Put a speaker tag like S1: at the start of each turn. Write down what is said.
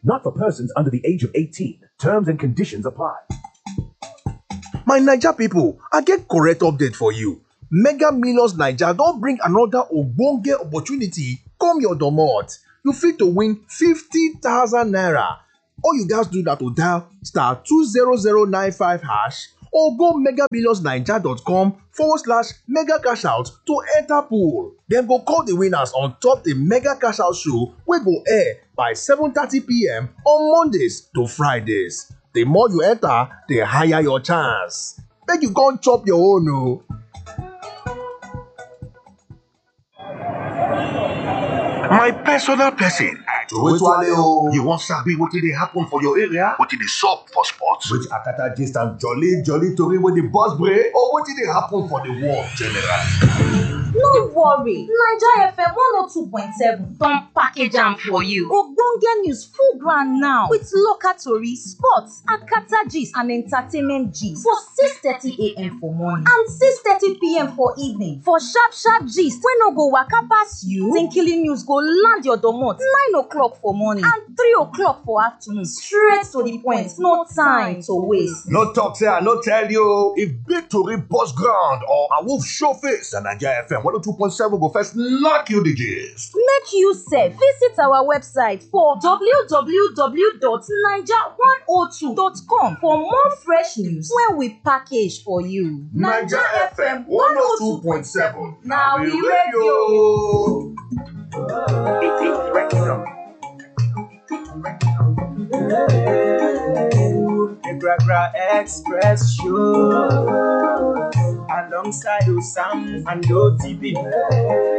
S1: Not for persons under the age of 18. Terms and conditions apply.
S2: My Naija people, I get correct update for you. Mega Millions Naija don bring another ogbonge opportunity come your domot. You fit to win 50,000 naira. All you guys do na to dial star 20095 hash or go megamillionsnaija.com/mega cash out to enter pool. Dem go call the winners on top the mega cash out show wey go air by 7:30 p.m. on Mondays to Fridays. The more you enter, the higher your chance. Make you come chop your own o.
S3: My personal person. You wan sabi wetin dey happen for your area? Wetin dey sup for sports?
S4: Which akata gist and jolly tori wey dey burst brain or wetin dey happen for the world generally?
S5: No worry, Naija FM 102.7 don package am for you. Ogbonge news full ground now with local tori, sports, akata gist and entertainment gist for 6:30 a.m. for morning and 6:30 p.m. for evening. For sharp gist wey no go waka pass you, Tinkily news go land your domot 9 o'clock for morning and 3 o'clock for afternoon. Straight to the point, no time to waste.
S4: No talk say I no tell you. If big tori burst ground or a wolf show face, na Naija FM 102.7 go first knock you the gist.
S5: Make you sef visit our website for www.naija102.com for more fresh news wey we package for you.
S4: Naija FM 102.7
S5: na we radio.
S6: The Gra Express show alongside Osam and OTB.